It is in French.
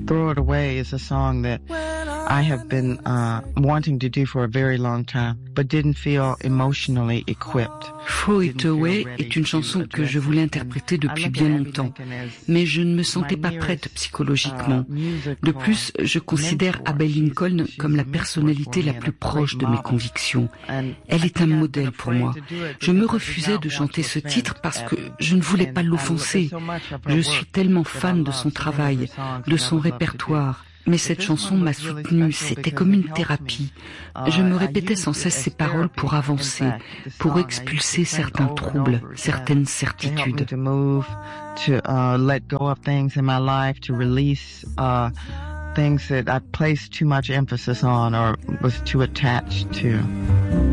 Throw It Away is a song that I have been wanting to do for a very long time, but didn't feel emotionally equipped. Throw It Away est une chanson que je voulais interpréter depuis bien longtemps, mais je ne me sentais pas prête psychologiquement. De plus, je considère Abbey Lincoln comme la personnalité la plus proche de mes convictions. Elle est un modèle pour moi. Je me refusais de chanter ce titre parce que je ne voulais pas l'offenser. Je suis tellement fan de son travail, de son répertoire. Mais cette chanson m'a soutenue, c'était comme une thérapie. Je me répétais sans cesse ces paroles pour avancer, pour expulser certains troubles, certaines certitudes. To let go of things in my life, to release things that I placed too much emphasis on or was too attached to.